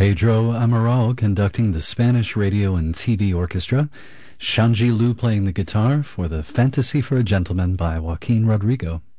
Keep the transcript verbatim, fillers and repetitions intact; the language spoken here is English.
Pedro Amaral conducting the Spanish Radio and T V Orchestra, Shanji Lu playing the guitar for the Fantasy for a Gentleman by Joaquin Rodrigo.